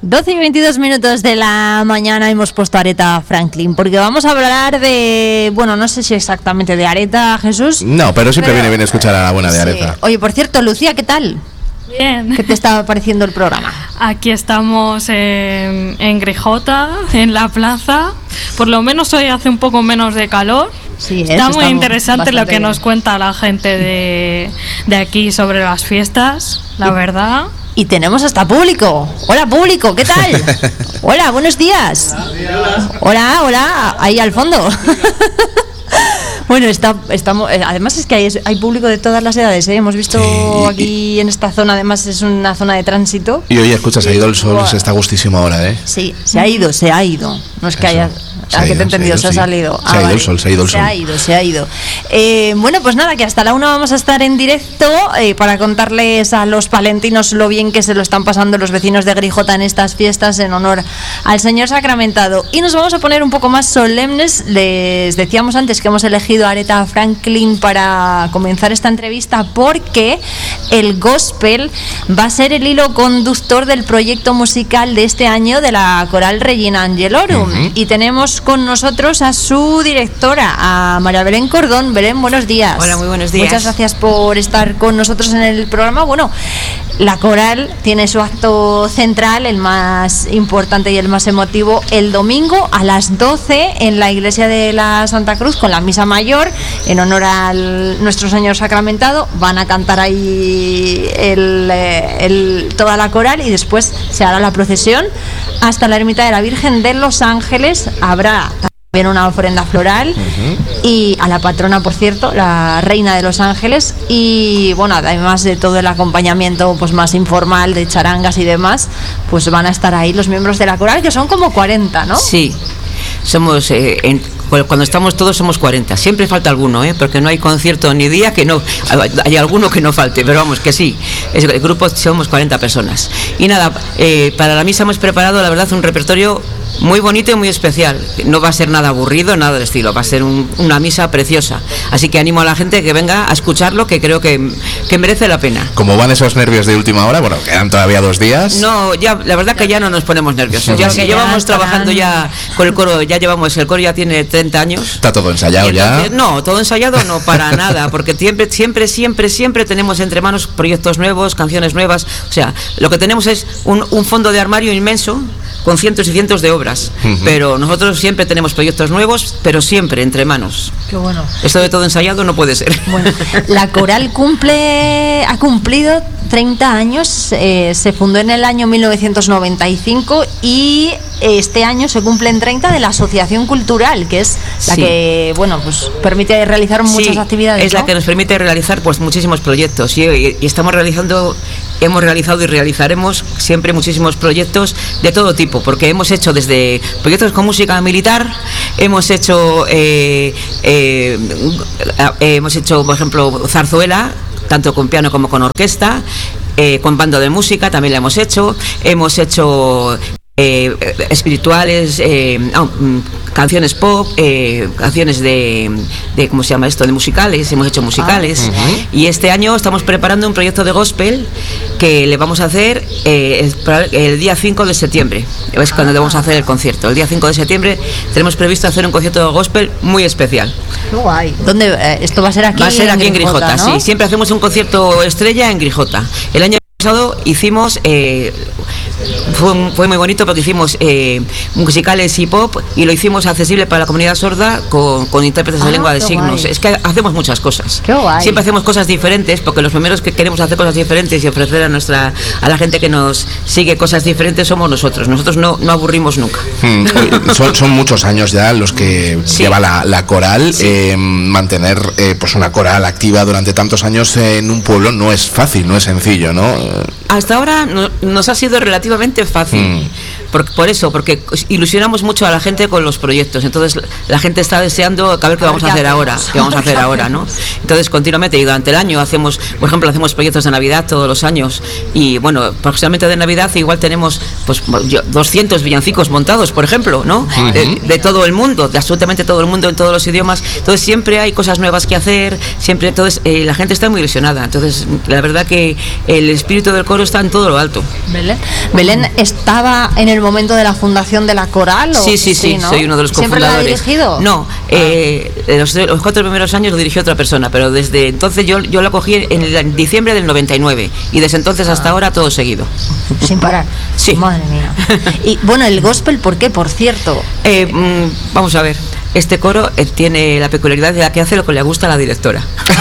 12:22 de la mañana hemos puesto Aretha Franklin porque vamos a hablar de, bueno, no sé si exactamente de Aretha, Jesús. No, pero siempre viene bien escuchar a la buena de Aretha. Sí. Oye, por cierto, Lucía, ¿qué tal? Bien. ¿Qué te estaba pareciendo el programa? Aquí estamos en Grijota, en la plaza. Por lo menos hoy hace un poco menos de calor. Sí, está muy interesante lo que nos cuenta la gente de aquí sobre las fiestas, la verdad. Y tenemos hasta público. Hola, público, ¿qué tal? Hola, buenos días. Hola, hola, ahí al fondo. Bueno, estamos, además es que hay público de todas las edades, ¿eh? Hemos visto aquí en esta zona, además es una zona de tránsito. Y hoy escuchas, ha ido el sol, se está gustísimo ahora, ¿eh? Sí, se ha ido. No es que haya... ¿A qué te he entendido? Se ha salido. Se ha ido el sol, se ha ido el sol. Se ha ido. Bueno, pues nada, que hasta la 1 vamos a estar en directo para contarles a los palentinos lo bien que se lo están pasando los vecinos de Grijota en estas fiestas en honor al Señor Sacramentado. Y nos vamos a poner un poco más solemnes. Les decíamos antes que hemos elegido a Aretha Franklin para comenzar esta entrevista porque el gospel va a ser el hilo conductor del proyecto musical de este año de la coral Regina Angelorum. Y tenemos con nosotros a su directora, a María Belén Cordón. Belén, buenos días. Hola, muy buenos días. Muchas gracias por estar con nosotros en el programa. Bueno, la coral tiene su acto central, el más importante y el más emotivo, el domingo a las 12 en la iglesia de la Santa Cruz con la misa mayor en honor al nuestro Señor Sacramentado. Van a cantar ahí toda la coral y después se hará la procesión hasta la ermita de la Virgen de los Ángeles. Habrá también una ofrenda floral y a la patrona, por cierto, la Reina de los Ángeles, y bueno, además de todo el acompañamiento pues más informal de charangas y demás, pues van a estar ahí los miembros de la coral, que son como 40, ¿no? Sí, somos cuando estamos todos somos 40. Siempre falta alguno, porque no hay concierto ni día que no hay alguno que no falte, pero vamos, que sí, el grupo somos 40 personas. Y nada, para la misa hemos preparado, la verdad, un repertorio muy bonito y muy especial. No va a ser nada aburrido, nada del estilo, va a ser una misa preciosa. Así que animo a la gente que venga a escucharlo, que creo que merece la pena. ¿Cómo van esos nervios de última hora? Bueno, quedan todavía 2 días. No, ya, la verdad que ya no nos ponemos nerviosos. Ya que llevamos trabajando ya con el coro, el coro ya tiene 30 años. ¿Está todo ensayado ya? No, todo ensayado no, para nada, porque siempre tenemos entre manos proyectos nuevos, canciones nuevas. O sea, lo que tenemos es un fondo de armario inmenso con cientos y cientos de obras, pero nosotros siempre tenemos proyectos nuevos, pero siempre entre manos. Qué bueno. Esto de todo ensayado no puede ser. Bueno, la coral ha cumplido 30 años, se fundó en el año 1995 y este año se cumplen 30 de la Asociación Cultural, que es la que, bueno, pues permite realizar muchas actividades. Es la que nos permite realizar pues muchísimos proyectos y hemos realizado y realizaremos siempre muchísimos proyectos de todo tipo, porque hemos hecho desde proyectos con música militar, hemos hecho por ejemplo zarzuela, tanto con piano como con orquesta, con bando de música también la hemos hecho espirituales, canciones pop, canciones de ¿cómo se llama esto? De musicales, hemos hecho musicales. Y este año estamos preparando un proyecto de gospel que le vamos a hacer el día 5 de septiembre, es cuando vamos a hacer el concierto. El día 5 de septiembre tenemos previsto hacer un concierto de gospel muy especial. Qué guay. ¿Dónde? Esto va a ser aquí. Va a ser aquí en Grijota, ¿no? Sí, siempre hacemos un concierto estrella en Grijota. El año pasado hicimos fue muy bonito porque hicimos musicales y pop y lo hicimos accesible para la comunidad sorda con intérpretes de lengua de signos. Guay. Es que hacemos muchas cosas. Qué guay. Siempre hacemos cosas diferentes porque los primeros que queremos hacer cosas diferentes y ofrecer a la gente que nos sigue cosas diferentes somos nosotros. Nosotros no aburrimos nunca. Son muchos años ya los que lleva la coral. Mantener pues una coral activa durante tantos años en un pueblo no es fácil, no es sencillo, ¿no? Hasta ahora nos ha sido relativamente fácil, por eso, porque ilusionamos mucho a la gente con los proyectos, entonces la gente está deseando a ver qué vamos a hacer ahora, ¿no? Entonces continuamente, y durante el año hacemos, por ejemplo, proyectos de Navidad todos los años, y bueno, próximamente de Navidad igual tenemos pues 200 villancicos montados, por ejemplo, ¿no? De todo el mundo, de absolutamente todo el mundo, en todos los idiomas. Entonces siempre hay cosas nuevas que hacer, siempre, entonces la gente está muy ilusionada. Entonces la verdad que el espíritu del coro está en todo lo alto. Belén estaba en el momento de la fundación de la coral, ¿o? Sí, ¿no? Soy uno de los ¿Siempre cofundadores. la ha dirigido? No, los 4 primeros años lo dirigió otra persona, pero desde entonces yo la cogí en diciembre del 99, y desde entonces hasta ahora todo seguido. Sin parar. Sí. Madre mía. Y bueno, el gospel, ¿por qué, por cierto? Vamos a ver. Este coro tiene la peculiaridad de que hace lo que le gusta a la directora.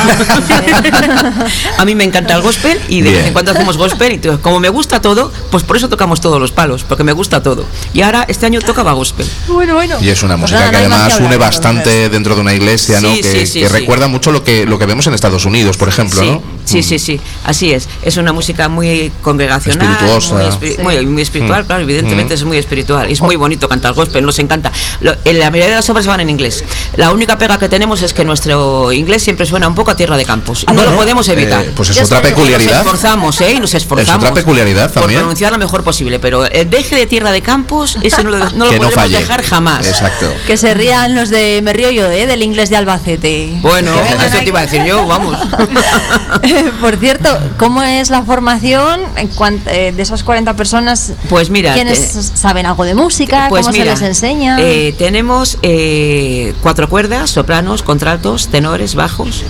A mí me encanta el gospel, y de vez en cuando hacemos gospel, y como me gusta todo, pues por eso tocamos todos los palos, porque me gusta todo. Y ahora este año tocaba gospel. Bueno. Y es una música que además une bastante dentro de una iglesia, ¿no? Sí, que recuerda mucho lo que vemos en Estados Unidos, por ejemplo, ¿no? Sí, así es. Es una música muy congregacional, espirituosa, muy espiritual, claro, evidentemente es muy espiritual. Es muy bonito cantar gospel, nos encanta. En la mayoría de las obras van en inglés. La única pega que tenemos es que nuestro inglés siempre suena un poco a Tierra de Campos. No lo podemos evitar. Pues es otra peculiaridad. Nos esforzamos. Es otra peculiaridad también. Por pronunciar lo mejor posible, pero el deje de Tierra de Campos, ese no lo podemos dejar jamás. Exacto. Que se rían los de Me río yo, del inglés de Albacete. Bueno, eso te iba a decir yo, vamos. Por cierto, ¿cómo es la formación de esas 40 personas? Pues mira, ¿quiénes saben algo de música? Pues ¿Cómo se les enseña? Tenemos 4 cuerdas, sopranos, contraltos, tenores, bajos,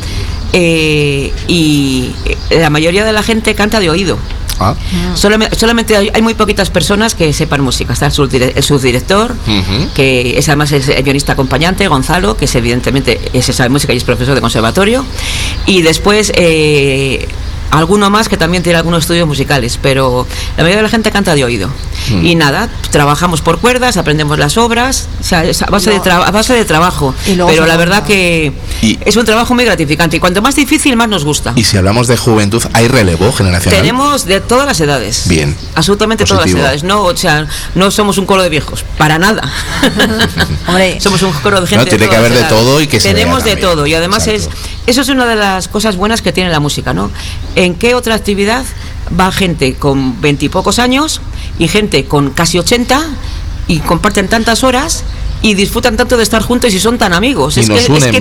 y la mayoría de la gente canta de oído. Solamente hay muy poquitas personas que sepan música. Está el subdirector, que es además el guionista acompañante, Gonzalo, que es evidentemente se sabe música y es profesor de conservatorio, y después alguno más que también tiene algunos estudios musicales, pero la mayoría de la gente canta de oído. Y nada, trabajamos por cuerdas, aprendemos las obras, o sea, es a base de trabajo, pero la verdad que es un trabajo muy gratificante, y cuanto más difícil, más nos gusta. Y si hablamos de juventud, ¿hay relevo generacional? Tenemos de todas las edades. Bien. Absolutamente positivo. Todas las edades. No, o sea, no somos un coro de viejos, para nada. Hombre, somos un coro de gente. No, tiene que haber de todo y que se tenemos vea de todo, y además Exacto. eso es una de las cosas buenas que tiene la música, ¿no? ¿En qué otra actividad va gente con 20 y pocos años y gente con casi 80 y comparten tantas horas y disfrutan tanto de estar juntos y son tan amigos? Es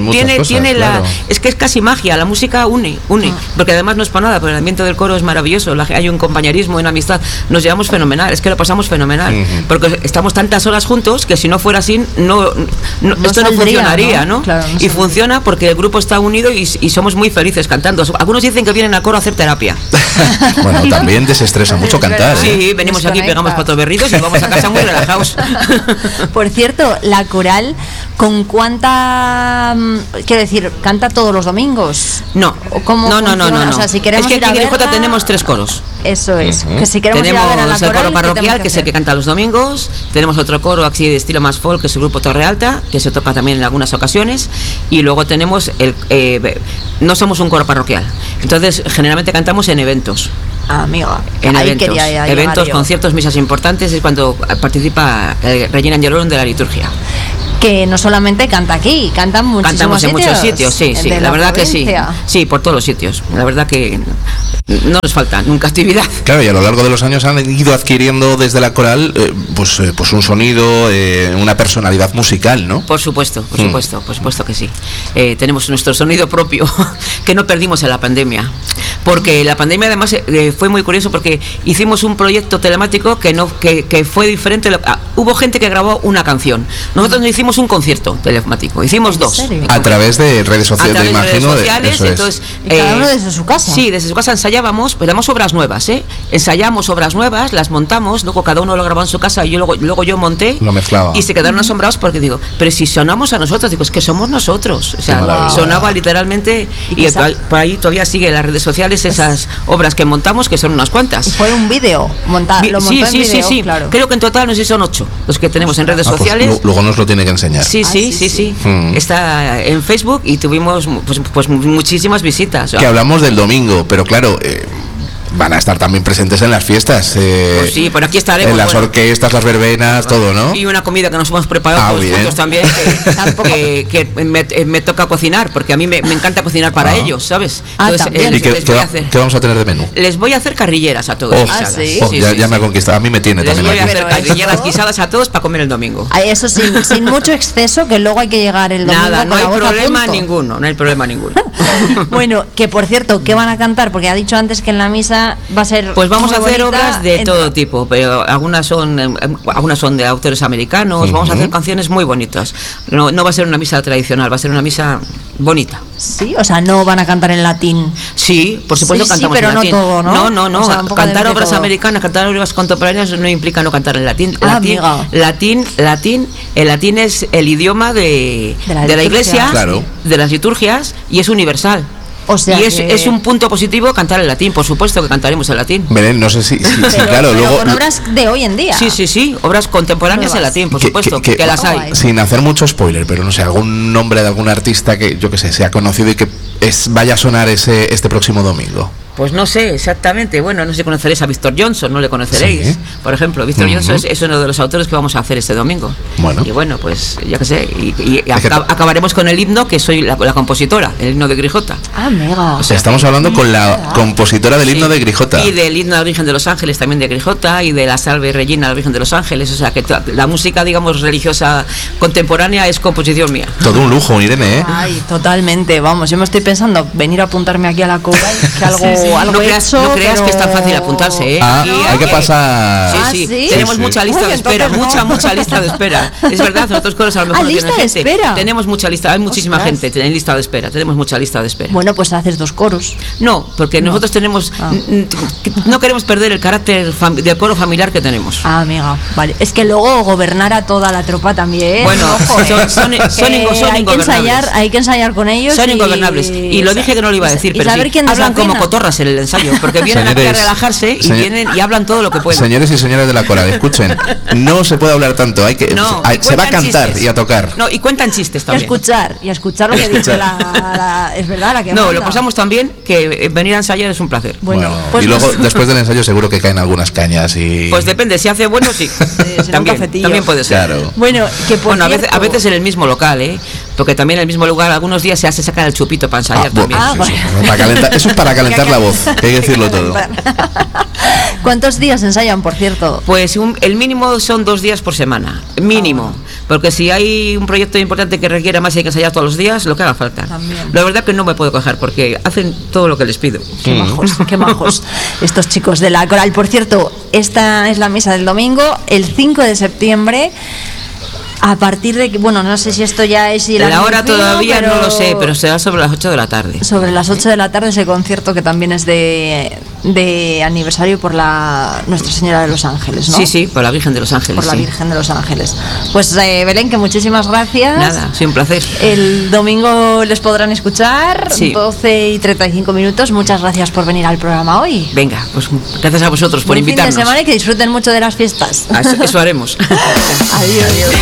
que es casi magia. La música une, porque además no es para nada, pero el ambiente del coro es maravilloso, hay un compañerismo, una amistad, nos llevamos fenomenal, es que lo pasamos fenomenal, porque estamos tantas horas juntos que si no fuera así esto no funcionaría, ¿no? Claro, y funciona porque el grupo está unido y somos muy felices cantando. Algunos dicen que vienen al coro a hacer terapia. Bueno, también desestresa mucho cantar. Sí, venimos aquí, pegamos 4 berridos y vamos a casa muy relajados. Por cierto, la coral, ¿con cuánta, quiero decir, canta todos los domingos? No. ¿Cómo No. O sea, si queremos es que ir a aquí en verla, Gijón tenemos 3 coros. Eso es, que si queremos tenemos ir a ver a la el coral, coro parroquial, que es el que canta los domingos. Tenemos otro coro así de estilo más folk, que es el grupo Torre Alta, que se toca también en algunas ocasiones. Y luego tenemos no somos un coro parroquial, entonces generalmente cantamos en eventos. Amigo, en eventos, conciertos, misas importantes, es cuando participa Regina Angelón de la liturgia. Que no solamente canta aquí, cantamos en muchos sitios, sí, la verdad provincia. Que sí, por todos los sitios. La verdad que no nos falta nunca actividad. Claro, y a lo largo de los años han ido adquiriendo desde la coral pues un sonido, una personalidad musical, ¿no? Por supuesto que sí. Tenemos nuestro sonido propio que no perdimos en la pandemia, porque la pandemia además fue muy curioso, porque hicimos un proyecto telemático que fue diferente. Hubo gente que grabó una canción, nosotros no hicimos un concierto telemático, hicimos 2 a través de redes sociales, de redes sociales, entonces cada uno desde su casa. Sí, desde su casa ensayábamos, pues damos obras nuevas, ensayamos obras nuevas, las montamos, luego cada uno lo grabó en su casa y luego yo monté, lo mezclaba, y se quedaron asombrados porque digo, pero si sonamos a nosotros, digo, es que somos nosotros, o sea, sonaba literalmente, y por ahí todavía sigue en las redes sociales esas obras que montamos, que son unas cuantas. Y fue un vídeo montado, sí, claro. Creo que en total no sé si son 8 los que tenemos en redes sociales. Pues luego nos lo tiene que enseñar. Sí. Está en Facebook y tuvimos pues muchísimas visitas. Que hablamos del domingo, pero claro, van a estar también presentes en las fiestas. Pues sí, por aquí estaremos. En las orquestas, las verbenas, todo, ¿no? Y una comida que nos hemos preparado todos juntos también, que me toca cocinar, porque a mí me encanta cocinar para ellos, ¿sabes? Entonces, ¿y qué vamos a tener de menú? Les voy a hacer carrilleras a todos. Ya me ha conquistado, a mí me tiene también. Les voy a hacer carrilleras guisadas a todos para comer el domingo. Eso sin mucho exceso, que luego hay que llegar el domingo. Nada, no hay problema ninguno. Bueno, que por cierto, ¿qué van a cantar? Porque ha dicho antes que en la misa va a ser. Pues vamos a hacer obras de todo tipo, pero algunas son de autores americanos. Vamos a hacer canciones muy bonitas. No va a ser una misa tradicional, va a ser una misa bonita. Sí, o sea, no van a cantar en latín. Sí, por supuesto cantamos en latín. Pero no todo, ¿no? No. O sea, cantar obras americanas, cantar obras contemporáneas no implica no cantar en latín. El latín es el idioma de la iglesia, claro, de las liturgias, y es universal. O sea, y es un punto positivo cantar en latín, por supuesto que cantaremos en latín. Belén, no sé si claro, pero luego con obras de hoy en día. Sí, obras contemporáneas en latín, por supuesto, que las hay. Sin hacer mucho spoiler, pero no sé, algún nombre de algún artista que yo que sé, sea conocido y que vaya a sonar este próximo domingo. Pues no sé exactamente, bueno, no sé si conoceréis a Víctor Johnson, no le conoceréis, ¿sí? Por ejemplo, Víctor Johnson es uno de los autores que vamos a hacer este domingo. Bueno. Y bueno, pues ya que sé, acabaremos con el himno, que soy la compositora, el himno de Grijota. Mega. O sea, estamos hablando con la compositora del himno de Grijota. Y del himno a la Virgen de los Ángeles también de Grijota, y de la Salve Regina a la Virgen de los Ángeles, o sea que la música, digamos, religiosa contemporánea es composición mía. Todo un lujo, Irene, ¿eh? Ay, totalmente, vamos, yo me estoy pensando venir a apuntarme aquí a la coral, que algo no creas que es tan fácil apuntarse, ¿eh? Hay que pasar. Sí. Tenemos mucha lista de espera, mucha lista de espera. Es verdad, nosotros coros a lo mejor no tienen gente. Espera. Tenemos mucha lista, hay muchísima gente en lista de espera. Tenemos mucha lista de espera. Bueno, pues haces 2 coros. No, porque nosotros tenemos no queremos perder el carácter del coro familiar que tenemos. Amiga, vale. Es que luego gobernar a toda la tropa también. Son ingobernables. Hay que ensayar con ellos. Son ingobernables. Y lo dije que no lo iba a decir, pero hablan como cotorras en el ensayo, porque vienen aquí a relajarse y vienen y hablan todo lo que pueden. Señores y señoras de la coral, escuchen, no se puede hablar tanto, se va a cantar chistes. Y a tocar. No, y cuentan chistes también. Y a escuchar lo que dice es verdad, la que no, lo pasamos tan bien que venir a ensayar es un placer. Bueno, pues y luego después del ensayo seguro que caen algunas cañas y. Pues depende, si hace bueno sí. También puede ser. Claro. Bueno, a veces en el mismo local, porque también en el mismo lugar algunos días se hace sacar el chupito para ensayar también. Eso es para calentar la voz, hay que decirlo todo. ¿Cuántos días ensayan, por cierto? Pues el mínimo son 2 días por semana, mínimo, porque si hay un proyecto importante que requiera más y hay que ensayar todos los días, lo que haga falta. También. La verdad que no me puedo quejar porque hacen todo lo que les pido. Qué majos estos chicos de la coral. Por cierto, esta es la misa del domingo, el 5 de septiembre. A partir de que, bueno, no sé si esto ya es... La hora todavía no lo sé, pero será sobre las 8 de la tarde. Sobre las 8 de la tarde ese concierto que también es de aniversario por la Nuestra Señora de los Ángeles, ¿no? Sí, por la Virgen de los Ángeles. Por la Virgen de los Ángeles. Pues Belén, que muchísimas gracias. Nada, sí, un placer. El domingo les podrán escuchar, 12:35. Muchas gracias por venir al programa hoy. Venga, pues gracias a vosotros por invitarnos. Fin de semana y que disfruten mucho de las fiestas. Eso haremos. Adiós.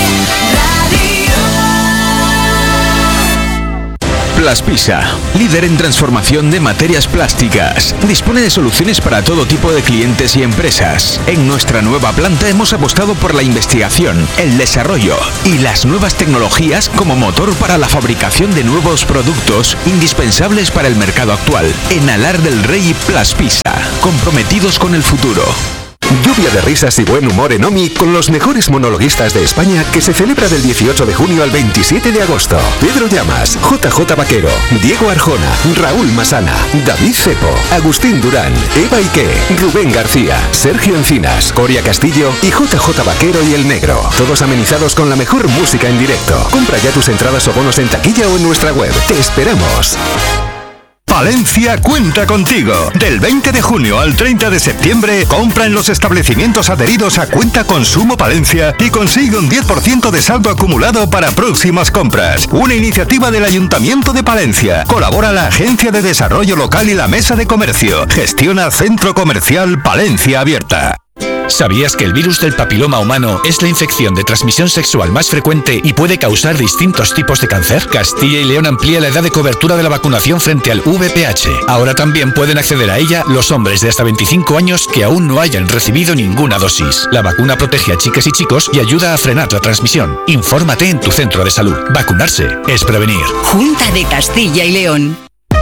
Plaspisa, líder en transformación de materias plásticas. Dispone de soluciones para todo tipo de clientes y empresas. En nuestra nueva planta hemos apostado por la investigación, el desarrollo y las nuevas tecnologías como motor para la fabricación de nuevos productos indispensables para el mercado actual. En Alar del Rey Plaspisa, comprometidos con el futuro. Lluvia de risas y buen humor en OMI con los mejores monologuistas de España que se celebra del 18 de junio al 27 de agosto. Pedro Llamas, JJ Vaquero, Diego Arjona, Raúl Masana, David Cepo, Agustín Durán, Eva Ike, Rubén García, Sergio Encinas, Coria Castillo y JJ Vaquero y El Negro. Todos amenizados con la mejor música en directo. Compra ya tus entradas o bonos en taquilla o en nuestra web. ¡Te esperamos! Palencia cuenta contigo. Del 20 de junio al 30 de septiembre, compra en los establecimientos adheridos a Cuenta Consumo Palencia y consigue un 10% de saldo acumulado para próximas compras. Una iniciativa del Ayuntamiento de Palencia. Colabora la Agencia de Desarrollo Local y la Mesa de Comercio. Gestiona Centro Comercial Palencia Abierta. ¿Sabías que el virus del papiloma humano es la infección de transmisión sexual más frecuente y puede causar distintos tipos de cáncer? Castilla y León amplía la edad de cobertura de la vacunación frente al VPH. Ahora también pueden acceder a ella los hombres de hasta 25 años que aún no hayan recibido ninguna dosis. La vacuna protege a chicas y chicos y ayuda a frenar la transmisión. Infórmate en tu centro de salud. Vacunarse es prevenir. Junta de Castilla y León.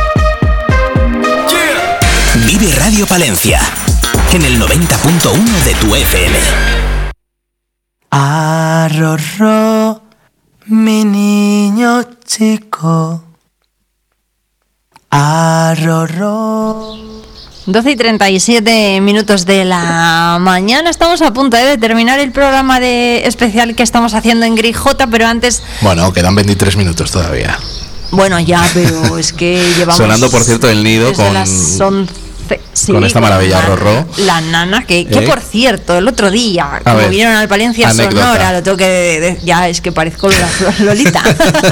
Vive Radio Palencia en el 90.1 de tu FM. Arrorró, mi niño chico. Arrorró. 12:37 de la mañana. Estamos a punto de terminar el programa especial que estamos haciendo en Grijota, pero antes... Bueno, quedan 23 minutos todavía. Bueno, ya, pero es que llevamos... Sonando, por cierto, el nido con... las 11... Sí, con esta maravilla, Rorró. La nana, que por cierto, el otro día, como vinieron al Palencia anécdota. Sonora, lo tengo que ya es que parezco la Lolita.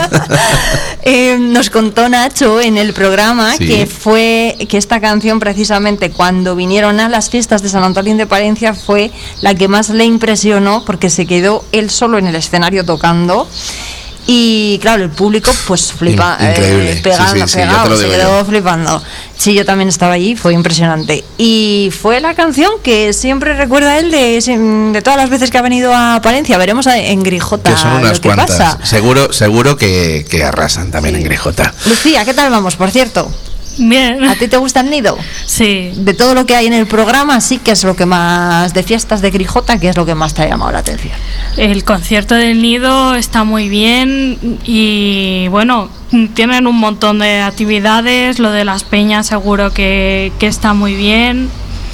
Nos contó Nacho en el programa que esta canción, precisamente cuando vinieron a las fiestas de San Antolín de Palencia, fue la que más le impresionó, porque se quedó él solo en el escenario tocando. Y claro, el público pues flipa, pegado, se quedó flipando. Sí, yo también estaba allí, fue impresionante. Y fue la canción que siempre recuerda él de todas las veces que ha venido a Palencia. Veremos en Grijota que son unas lo que cuantas. pasa. Seguro que arrasan también en Grijota. Lucía, ¿qué tal vamos, por cierto? Bien. ¿A ti te gusta el nido? Sí. De todo lo que hay en el programa, sí, que es lo que más, de fiestas de Grijota, ¿qué es lo que más te ha llamado la atención? El concierto del nido está muy bien y bueno, tienen un montón de actividades. Lo de las peñas seguro que está muy bien.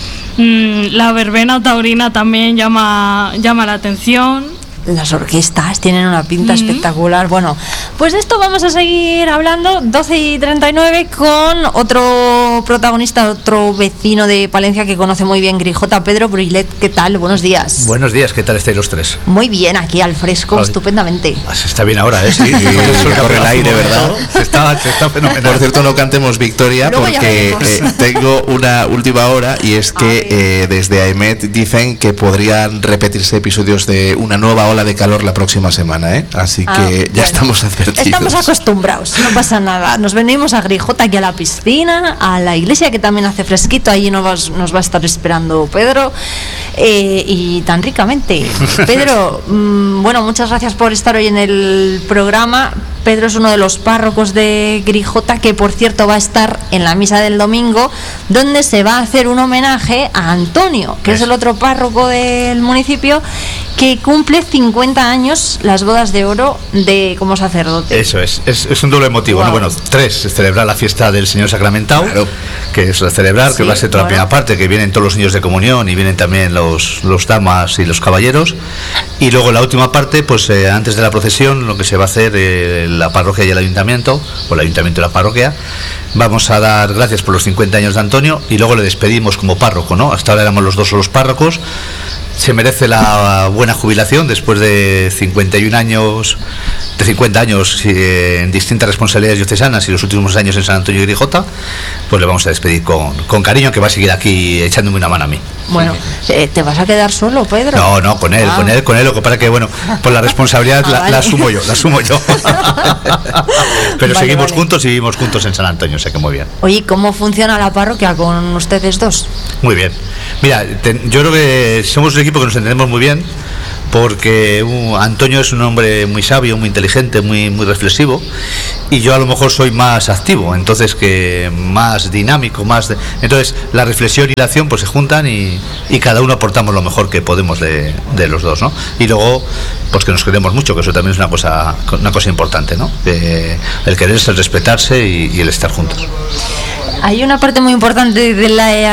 La verbena taurina también llama la atención. Las orquestas tienen una pinta espectacular. Bueno, pues de esto vamos a seguir hablando 12:39 con otro protagonista, otro vecino de Palencia que conoce muy bien Grijota, Pedro Bruilet. ¿Qué tal? Buenos días. Buenos días, ¿qué tal estáis los tres? Muy bien, aquí al fresco, estupendamente. Se está bien ahora, ¿eh? Sí, corre el aire, ¿verdad? Se está fenomenal. Por cierto, no cantemos victoria porque tengo una última hora y es que desde AEMET dicen que podrían repetirse episodios de una nueva ola de calor la próxima semana, ¿eh? Así que ya estamos advertidos. Estamos acostumbrados, no pasa nada. Nos venimos a Grijota, aquí a la piscina, a la iglesia que también hace fresquito. Allí nos va a estar esperando Pedro y tan ricamente. Pedro, bueno, muchas gracias por estar hoy en el programa. Pedro es uno de los párrocos de Grijota, que por cierto va a estar en la misa del domingo, donde se va a hacer un homenaje a Antonio, que es el otro párroco del municipio, que cumple 50 años las bodas de oro como sacerdote. Eso es un doble motivo, wow. ¿No? Bueno, 3 es celebrar la fiesta del Señor Sacramentado, claro, que es celebrar, que va a ser toda la primera parte, que vienen todos los niños de comunión y vienen también los damas y los caballeros, y luego la última parte, pues antes de la procesión, lo que se va a hacer la parroquia y el ayuntamiento, o el ayuntamiento y la parroquia, vamos a dar gracias por los 50 años de Antonio y luego le despedimos como párroco, ¿no? Hasta ahora éramos los dos solos párrocos. Se merece la buena jubilación después de 50 años en distintas responsabilidades diocesanas y los últimos años en San Antonio y Grijota. Pues le vamos a despedir con cariño, que va a seguir aquí echándome una mano a mí. Bueno, ¿te vas a quedar solo, Pedro? No, con él, lo que para que, bueno, por la responsabilidad la asumo yo. Pero seguimos juntos y vivimos juntos en San Antonio, o sea que muy bien. Oye, ¿cómo funciona la parroquia con ustedes dos? Muy bien. Mira, yo creo que somos un equipo que nos entendemos muy bien, porque Antonio es un hombre muy sabio, muy inteligente, muy reflexivo, y yo a lo mejor soy más activo, entonces que más dinámico, entonces la reflexión y la acción pues se juntan y cada uno aportamos lo mejor que podemos de los dos, ¿no? Y luego pues que nos queremos mucho, que eso también es una cosa importante, ¿no? El quererse, el respetarse y el estar juntos. Hay una parte muy importante de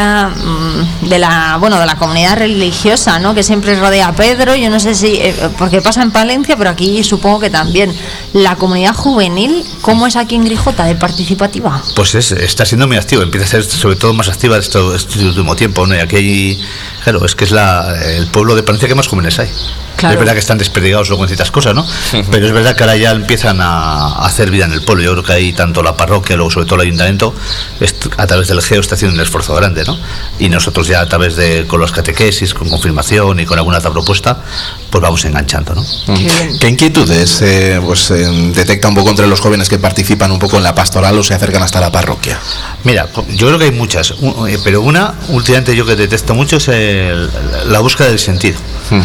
la comunidad religiosa, ¿no?, que siempre rodea a Pedro. Yo no sé si porque pasa en Palencia, pero aquí supongo que también. La comunidad juvenil, ¿cómo es aquí en Grijota, de participativa? Pues está siendo muy activa, empieza a ser sobre todo más activa este último tiempo, ¿no? Y aquí claro, es que es el pueblo de Palencia que más jóvenes hay. Claro. Es verdad que están desperdigados luego en ciertas cosas, ¿no? Pero es verdad que ahora ya empiezan a hacer vida en el pueblo. Yo creo que ahí tanto la parroquia, luego sobre todo el ayuntamiento, a través del GEO está haciendo un esfuerzo grande, ¿no? Y nosotros ya a través de, con las catequesis, con confirmación y con alguna otra propuesta, pues vamos enganchando, ¿no? ¿Qué inquietudes detecta un poco entre los jóvenes que participan un poco en la pastoral o se acercan hasta la parroquia? Mira, yo creo que hay muchas, pero una, últimamente yo que detecto mucho es la búsqueda del sentido.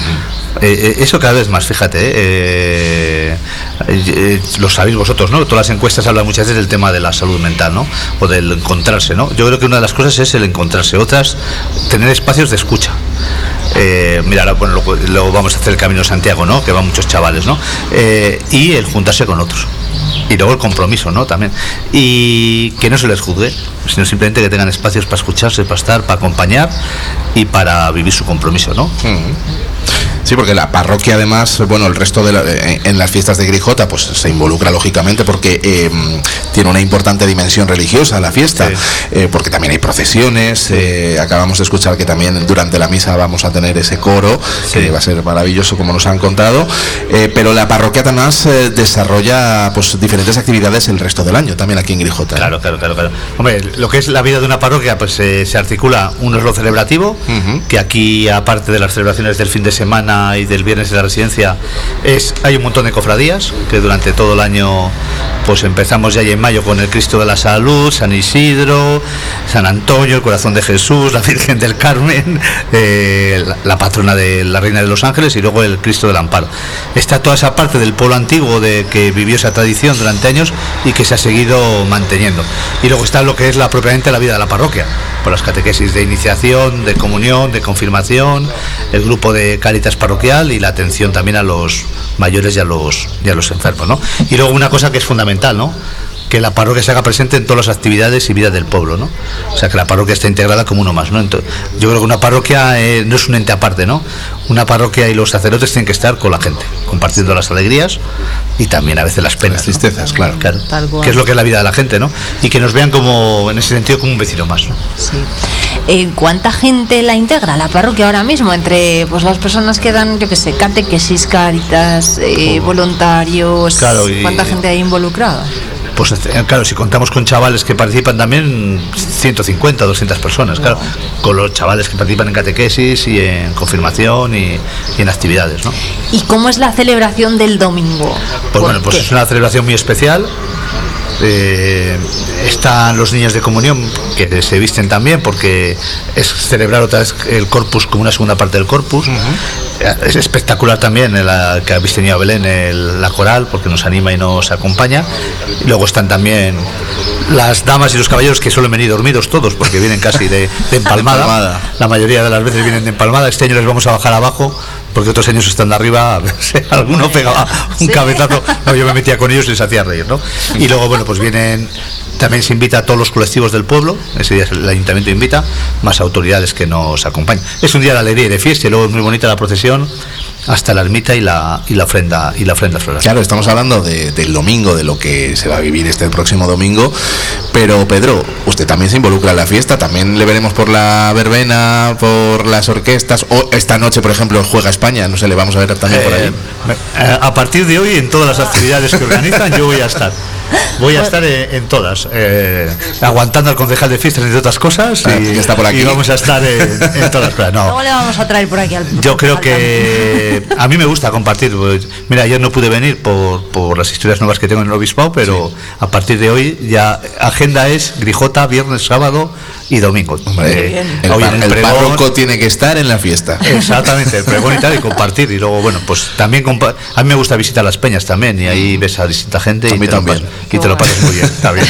Eso cada vez más, fíjate, lo sabéis vosotros, ¿no? Todas las encuestas hablan muchas veces del tema de la salud mental, ¿no? O del encontrarse, ¿no? Yo creo que una de las cosas es el encontrarse, otras, tener espacios de escucha. Mira, ahora, bueno, luego vamos a hacer el Camino de Santiago, ¿no? Que van muchos chavales, ¿no? Y el juntarse con otros. Y luego el compromiso, ¿no? También. Y que no se les juzgue, sino simplemente que tengan espacios para escucharse, para estar, para acompañar y para vivir su compromiso, ¿no? Sí, porque la parroquia además, bueno, el resto en las fiestas de Grijota pues se involucra lógicamente porque tiene una importante dimensión religiosa la fiesta, porque también hay procesiones, acabamos de escuchar que también durante la misa vamos a tener ese coro, que va a ser maravilloso como nos han contado, pero la parroquia además desarrolla pues diferentes actividades el resto del año también aquí en Grijota. Claro. Hombre, lo que es la vida de una parroquia pues se articula, uno es lo celebrativo, que aquí aparte de las celebraciones del fin de semana y del viernes de la residencia hay un montón de cofradías que durante todo el año pues empezamos ya en mayo con el Cristo de la Salud, San Isidro, San Antonio, el Corazón de Jesús, la Virgen del Carmen, la patrona de la Reina de los Ángeles y luego el Cristo del Amparo. Está toda esa parte del pueblo antiguo que vivió esa tradición durante años y que se ha seguido manteniendo. Y luego está lo que es propiamente la vida de la parroquia, por las catequesis de iniciación, de comunión, de confirmación, el grupo de Cáritas parroquial y la atención también a los mayores y a los enfermos, ¿no? Y luego una cosa que es fundamental, ¿no? Que la parroquia se haga presente en todas las actividades y vida del pueblo, ¿no? O sea, que la parroquia esté integrada como uno más, ¿no? Entonces, yo creo que una parroquia no es un ente aparte, ¿no? Una parroquia y los sacerdotes tienen que estar con la gente, compartiendo las alegrías y también a veces las penas, las tristezas, ¿no? Claro. Que es lo que es la vida de la gente, ¿no? Y que nos vean como, en ese sentido, como un vecino más, ¿no? Sí. ¿Cuánta gente la integra la parroquia ahora mismo? Entre pues las personas que dan, yo qué sé, catequesis, Cáritas, voluntarios, ¿cuánta gente hay involucrada? Pues claro, si contamos con chavales que participan también, 150, 200 personas, claro, con los chavales que participan en catequesis y en confirmación y en actividades, ¿no? ¿Y cómo es la celebración del domingo? Pues bueno, pues es una celebración muy especial. Están los niños de comunión que se visten también porque es celebrar otra vez el corpus como una segunda parte del corpus. Es espectacular también que habéis tenido a Belén la coral porque nos anima y nos acompaña. Y luego están también las damas y los caballeros que suelen venir dormidos todos porque vienen casi de empalmada. La mayoría de las veces vienen de empalmada. Este año les vamos a bajar abajo porque otros años están de arriba, alguno pegaba un cabezazo, no, yo me metía con ellos y les hacía reír, ¿no? Y luego, bueno, pues vienen, también se invita a todos los colectivos del pueblo, ese día el ayuntamiento invita, más autoridades que nos acompañan. Es un día de alegría y de fiesta y luego es muy bonita la procesión hasta la ermita y la ofrenda floral. Claro, estamos hablando del domingo, de lo que se va a vivir este próximo domingo, pero Pedro, usted también se involucra en la fiesta, también le veremos por la verbena, por las orquestas, o esta noche, por ejemplo, juega España, no sé, le vamos a ver también por ahí. A partir de hoy, en todas las actividades que organizan, yo voy a estar. Voy a estar en todas, aguantando al concejal de fiestas entre otras cosas que está por aquí. Y vamos a estar en todas. No. Luego le vamos a traer por aquí al Yo creo que a mí me gusta compartir. Pues, mira, ayer no pude venir por las historias nuevas que tengo en el obispado, pero a partir de hoy ya agenda es Grijota, viernes, sábado y domingo. El párroco tiene que estar en la fiesta. Exactamente, el pregón y tal, y compartir. Y luego, bueno, pues también a mí me gusta visitar las peñas también, y ahí ves a distinta gente. A mí también. Y te lo pasas muy bien, está bien.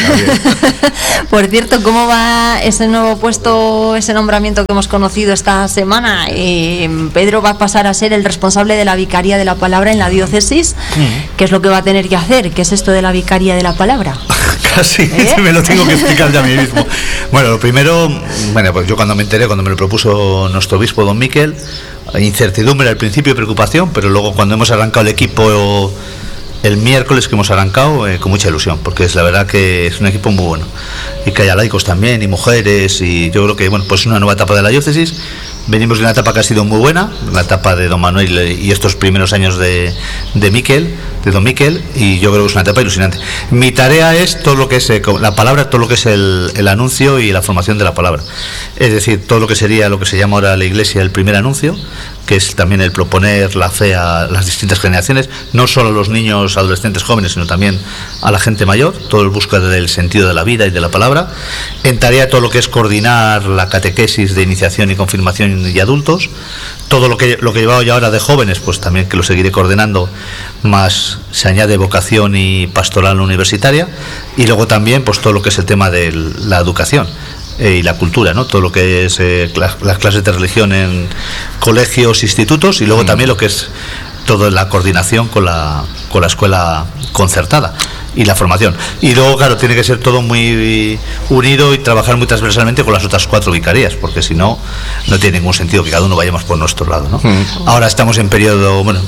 Por cierto, ¿cómo va ese nuevo puesto, ese nombramiento que hemos conocido esta semana? Pedro va a pasar a ser el responsable de la Vicaría de la Palabra en la diócesis. ¿Qué es lo que va a tener que hacer? ¿Qué es esto de la Vicaría de la Palabra? Casi, me lo tengo que explicar ya a mí mismo. Bueno, lo primero, pues yo cuando me enteré, cuando me lo propuso nuestro obispo, don Miquel, incertidumbre al principio y preocupación, pero luego cuando hemos arrancado el equipo el miércoles que hemos arrancado, con mucha ilusión, porque es la verdad que es un equipo muy bueno y que haya laicos también y mujeres, y yo creo que bueno, pues es una nueva etapa de la diócesis Venimos de una etapa que ha sido muy buena, la etapa de don Manuel y estos primeros años de don Miquel, y yo creo que es una etapa ilusionante. Mi tarea es todo lo que es la palabra, todo lo que es el anuncio y la formación de la palabra. Es decir, todo lo que sería lo que se llama ahora la Iglesia el primer anuncio, que es también el proponer la fe a las distintas generaciones, no solo a los niños, adolescentes, jóvenes, sino también a la gente mayor, todo el búsqueda del sentido de la vida y de la palabra. En tarea todo lo que es coordinar la catequesis de iniciación y confirmación y adultos, todo lo que llevaba yo ahora de jóvenes, pues también que lo seguiré coordinando, más se añade vocación y pastoral universitaria, y luego también pues todo lo que es el tema de la educación y la cultura, ¿no? Todo lo que es las clases de religión en colegios, institutos, y luego también lo que es toda la coordinación con la escuela concertada y la formación. Y luego, claro, tiene que ser todo muy unido y trabajar muy transversalmente con las otras 4 vicarías, porque si no, no tiene ningún sentido que cada uno vayamos por nuestro lado, ¿no? Ahora estamos en periodo, bueno,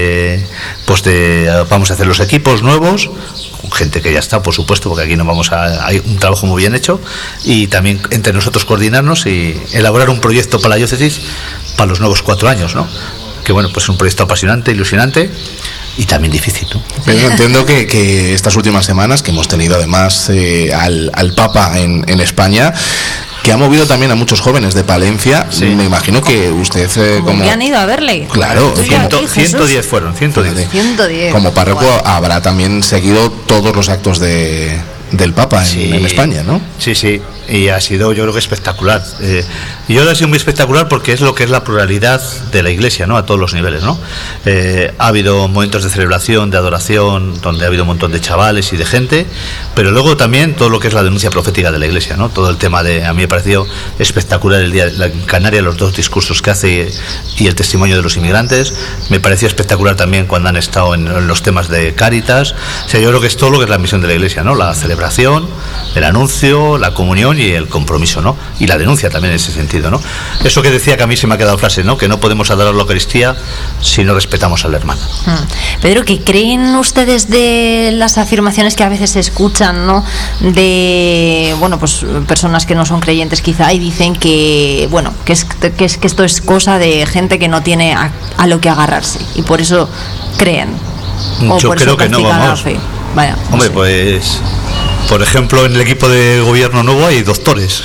vamos a hacer los equipos nuevos, con gente que ya está, por supuesto, porque aquí hay un trabajo muy bien hecho, y también entre nosotros coordinarnos y elaborar un proyecto para la diócesis para los nuevos 4 años, ¿no? Que bueno, pues es un proyecto apasionante, ilusionante y también difícil, ¿no? Pero entiendo que estas últimas semanas que hemos tenido además al Papa en España, que ha movido también a muchos jóvenes de Palencia, sí. Me imagino que usted como que han ido a verle. Claro, 110 fueron, 110. Como párroco habrá también seguido todos los actos del Papa en España, ¿no? Sí, y ha sido, yo creo que espectacular. Y ahora ha sido muy espectacular porque es lo que es la pluralidad de la Iglesia, ¿no? A todos los niveles, ¿no? Ha habido momentos de celebración, de adoración, donde ha habido un montón de chavales y de gente, pero luego también todo lo que es la denuncia profética de la Iglesia, ¿no? Todo el tema a mí me pareció espectacular el día en Canarias, los 2 discursos que hace y el testimonio de los inmigrantes. Me pareció espectacular también cuando han estado en los temas de Cáritas. O sea, yo creo que es todo lo que es la misión de la Iglesia, ¿no? La celebración, el anuncio, la comunión y el compromiso, ¿no? Y la denuncia también en ese sentido, ¿no? Eso que decía, que a mí se me ha quedado frase, ¿no? Que no podemos adorar la Eucaristía si no respetamos al hermano. Pedro, ¿qué creen ustedes de las afirmaciones que a veces se escuchan, ¿no? De, bueno, pues personas que no son creyentes quizá y dicen que, bueno, que esto es cosa de gente que no tiene a lo que agarrarse y por eso creen. Yo creo que no, vamos. Vaya, hombre, pues, por ejemplo, en el equipo de gobierno nuevo hay doctores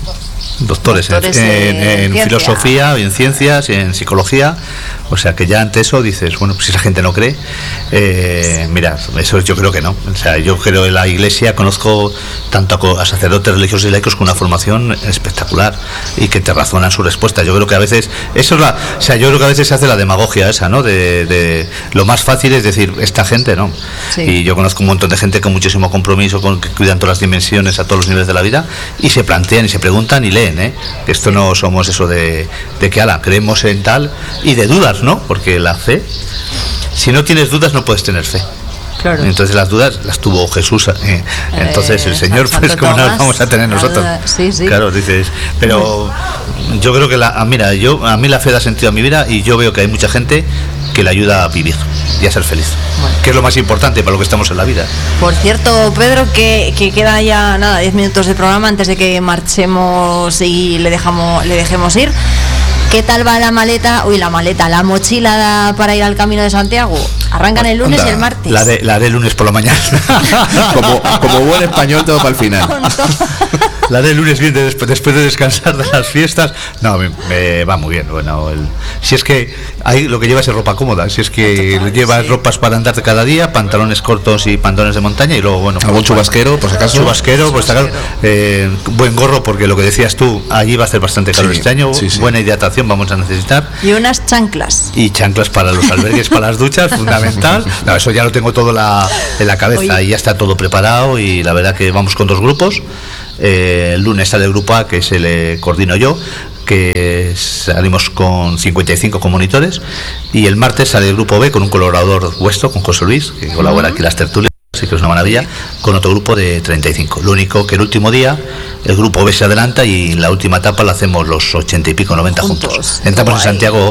en filosofía, en ciencias, en psicología. O sea que ya ante eso dices, bueno, pues si la gente no cree, mira, eso yo creo que no. O sea, yo creo en la Iglesia, conozco tanto a sacerdotes religiosos y laicos con una formación espectacular y que te razonan su respuesta. Yo creo que a veces yo creo que a veces se hace la demagogia esa, ¿no? De lo más fácil es decir, esta gente no. Sí. Y yo conozco un montón de gente con muchísimo compromiso, que cuidan todas las dimensiones a todos los niveles de la vida y se plantean y se preguntan y leen, que esto no somos eso de que creemos en tal y de dudas, ¿no? Porque la fe, si no tienes dudas no puedes tener fe. Claro. Entonces las dudas las tuvo Jesús, entonces el Señor, pues como no las vamos a tener nosotros. Sí. Claro, dices, pero yo creo que a mí la fe da sentido a mi vida y yo veo que hay mucha gente que le ayuda a vivir y a ser feliz, que es lo más importante para lo que estamos en la vida. Por cierto, Pedro, que queda ya 10 minutos de programa antes de que marchemos y le dejemos ir. ¿Qué tal va la mochila para ir al Camino de Santiago? Arrancan el lunes y el martes. La haré el lunes por la mañana. como buen español, todo para el final. La haré el lunes bien después de descansar de las fiestas. No, me va muy bien. Bueno, si es que ahí lo que llevas es ropa cómoda, si es que llevas ropas para andar cada día, pantalones cortos y pantalones de montaña y luego, bueno, algún chubasquero, por si acaso. Chubasquero, pues está claro. Buen gorro, porque lo que decías tú, allí va a hacer bastante calor este año. Sí. Buena hidratación vamos a necesitar. Y unas chanclas. Y chanclas para los albergues, para las duchas, fundamental. No, eso ya lo tengo todo en la cabeza. Y ya está todo preparado y la verdad que vamos con 2 grupos. El lunes sale el grupo A, que se le coordino yo, que salimos con 55 monitores, y el martes sale el grupo B con un colaborador vuestro, con José Luis, que colabora aquí en las tertulias, así que es una maravilla, con otro grupo de 35. Lo único que el último día el grupo B se adelanta y la última etapa la hacemos los 80 y pico, 90 juntos. Entramos en Santiago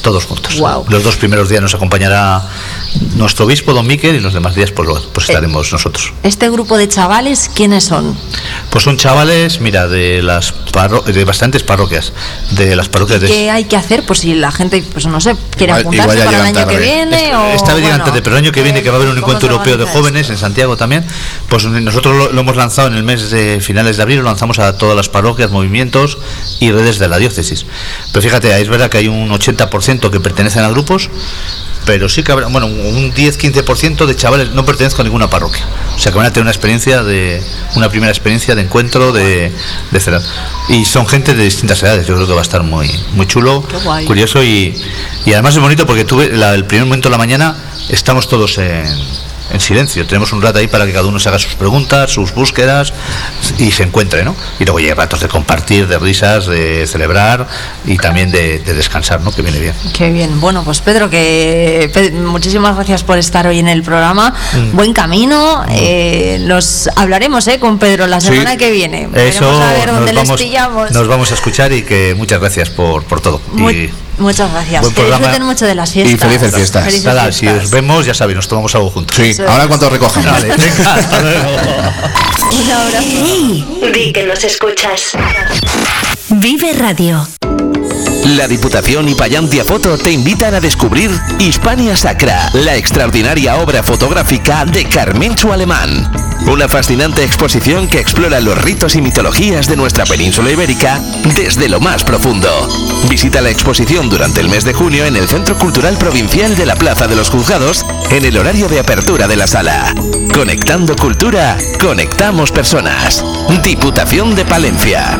Todos juntos. Wow. Los 2 primeros días nos acompañará nuestro obispo, don Miquel, y los demás días pues estaremos nosotros. ¿Este grupo de chavales quiénes son? Pues son chavales, mira, de bastantes parroquias, de las parroquias de... ¿Qué hay que hacer? Pues si la gente, pues no sé, quiere apuntarse para el año que viene Esta vez llegan tarde, pero el año que viene, que va a haber un encuentro europeo de jóvenes en Santiago también, pues nosotros lo hemos lanzado en el mes de finales de abril, lo lanzamos a todas las parroquias, movimientos y redes de la diócesis. Pero fíjate, es verdad que hay un 80% que pertenecen a grupos, pero sí que habrá, bueno, un 10-15% de chavales no pertenecen a ninguna parroquia. O sea que van a tener una primera experiencia de encuentro, de cerrar. Y son gente de distintas edades. Yo creo que va a estar muy chulo, curioso y además es bonito porque el primer momento de la mañana estamos todos en silencio. Tenemos un rato ahí para que cada uno se haga sus preguntas, sus búsquedas y se encuentre, ¿no? Y luego hay ratos de compartir, de risas, de celebrar y también de descansar, ¿no? Que viene bien. Qué bien. Bueno, pues Pedro, muchísimas gracias por estar hoy en el programa. Buen camino. Nos hablaremos con Pedro la semana que viene. Eso, a ver dónde les pillamos. Nos vamos a escuchar y que muchas gracias por todo. Muchas gracias. Que disfruten mucho de las fiestas. Y felices fiestas. Nada, si os vemos, ya sabéis, nos tomamos algo juntos. Sí, ahora cuando recojan. Vale, venga, hasta luego. Un abrazo. ¡Hey! Di que nos escuchas. Vive Radio. La Diputación y Pallantia Foto te invitan a descubrir Hispania Sacra, la extraordinaria obra fotográfica de Carmenchu Alemán. Una fascinante exposición que explora los ritos y mitologías de nuestra península ibérica desde lo más profundo. Visita la exposición durante el mes de junio en el Centro Cultural Provincial de la Plaza de los Juzgados en el horario de apertura de la sala. Conectando cultura, conectamos personas. Diputación de Palencia.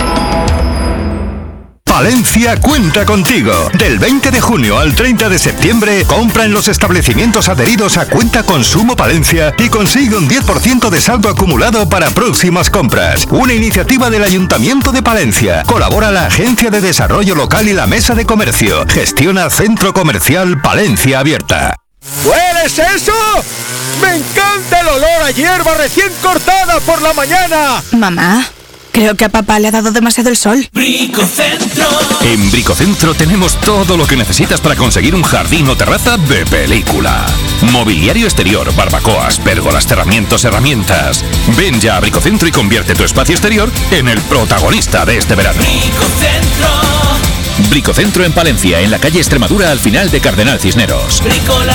Palencia cuenta contigo. Del 20 de junio al 30 de septiembre, compra en los establecimientos adheridos a Cuenta Consumo Palencia y consigue un 10% de saldo acumulado para próximas compras. Una iniciativa del Ayuntamiento de Palencia. Colabora la Agencia de Desarrollo Local y la Mesa de Comercio. Gestiona Centro Comercial Palencia Abierta. ¿Hueles eso? ¡Me encanta el olor a hierba recién cortada por la mañana! Mamá, creo que a papá le ha dado demasiado el sol. Bricocentro. En Bricocentro tenemos todo lo que necesitas para conseguir un jardín o terraza de película. Mobiliario exterior, barbacoas, pérgolas, herramientas. Ven ya a Bricocentro y convierte tu espacio exterior en el protagonista de este verano. Bricocentro en Palencia, en la calle Extremadura al final de Cardenal Cisneros.